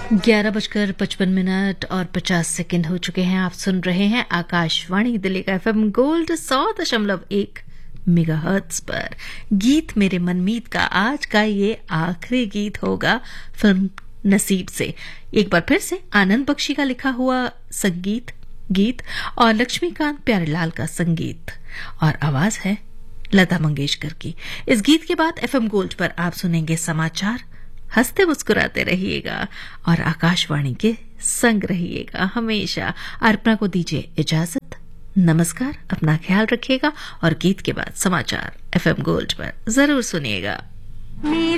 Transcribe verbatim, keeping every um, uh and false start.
ग्यारह बजकर पचपन मिनट और पचास सेकंड हो चुके हैं। आप सुन रहे हैं आकाशवाणी दिल्ली का एफएम गोल्ड सौ दशमलव एक मेगाहर्ट्ज पर। गीत मेरे मनमीत का आज का ये आखिरी गीत होगा फिल्म नसीब से। एक बार फिर से आनंद बख्शी का लिखा हुआ संगीत गीत और लक्ष्मीकांत प्यारेलाल का संगीत और आवाज है लता मंगेशकर की। इस गीत के बाद एफएम गोल्ड पर आप सुनेंगे समाचार। हंसते मुस्कुराते रहिएगा और आकाशवाणी के संग रहिएगा हमेशा। अर्पणा को दीजिए इजाजत। नमस्कार, अपना ख्याल रखिएगा और गीत के बाद समाचार एफएम गोल्ड पर जरूर सुनिएगा।